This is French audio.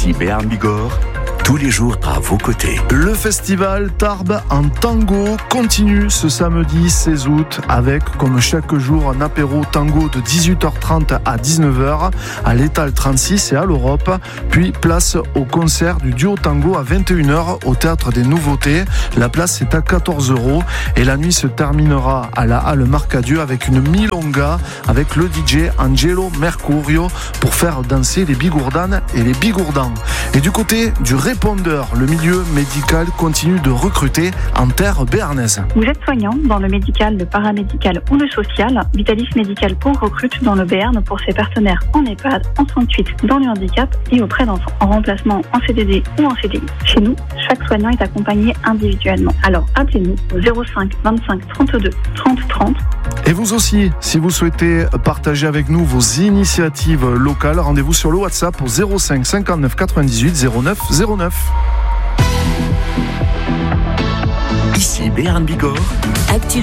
Ici Béarn Bigorre, tous les jours à vos côtés. Le festival Tarbes en tango continue ce samedi 16 août avec, comme chaque jour, un apéro tango de 18h30 à 19h à l'Étal 36 et à l'Europe. Puis place au concert du duo tango à 21h au Théâtre des Nouveautés. La place est à 14 € et la nuit se terminera à la Halle Marcadieu avec une milonga avec le DJ Angelo Mercurio pour faire danser les bigourdanes et les bigourdans. Et du côté du répondeur, le milieu médical continue de recruter en terre béarnaise. Vous êtes soignant dans le médical, le paramédical ou le social. Vitalis Médical Co recrute dans le Béarn pour ses partenaires en EHPAD, en soins de suite, dans le handicap et auprès d'enfants. En remplacement en CDD ou en CDI. Chez nous, chaque soignant est accompagné individuellement. Alors appelez-nous au 05 25 32 30 30. Et vous aussi, si vous souhaitez partager avec nous vos initiatives locales, rendez-vous sur le WhatsApp au 05 59 98 09 09. Ici Béarn Bigorre. Actu